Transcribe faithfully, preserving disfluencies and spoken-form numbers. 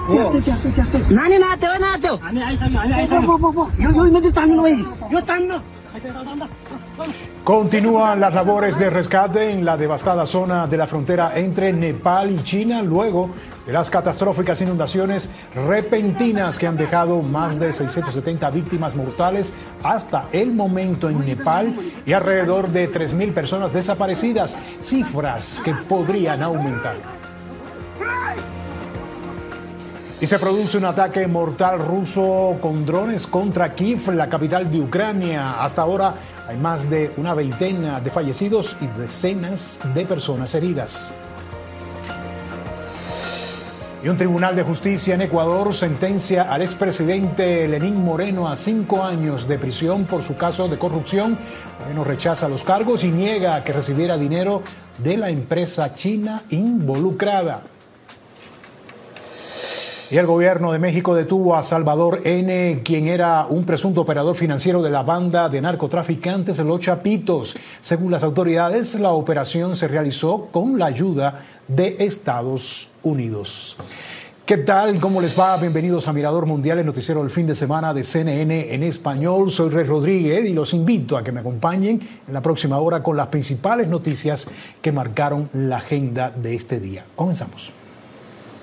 Nani nato, nato. Continúan las labores de rescate en la devastada zona de la frontera entre Nepal y China luego de las catastróficas inundaciones repentinas que han dejado más de seiscientas setenta víctimas mortales hasta el momento en Nepal y alrededor de tres mil personas desaparecidas, cifras que podrían aumentar. Y se produce un ataque mortal ruso con drones contra Kiev, la capital de Ucrania. Hasta ahora hay más de una veintena de fallecidos y decenas de personas heridas. Y un tribunal de justicia en Ecuador sentencia al expresidente Lenín Moreno a cinco años de prisión por su caso de corrupción. Moreno rechaza los cargos y niega que recibiera dinero de la empresa china involucrada. Y el gobierno de México detuvo a Salvador N., quien era un presunto operador financiero de la banda de narcotraficantes Los Chapitos. Según las autoridades, la operación se realizó con la ayuda de Estados Unidos. ¿Qué tal? ¿Cómo les va? Bienvenidos a Mirador Mundial, el noticiero del fin de semana de C N N en español. Soy Rey Rodríguez y los invito a que me acompañen en la próxima hora con las principales noticias que marcaron la agenda de este día. Comenzamos.